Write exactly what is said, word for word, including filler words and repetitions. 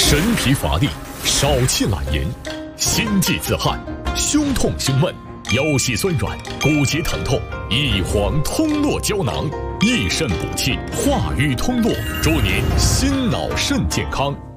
神疲乏力，少气懒言，心悸自汗，胸痛胸闷，腰膝酸软，骨节疼痛，一黄通络胶囊，益肾补气，化瘀通络，祝您心脑肾健康。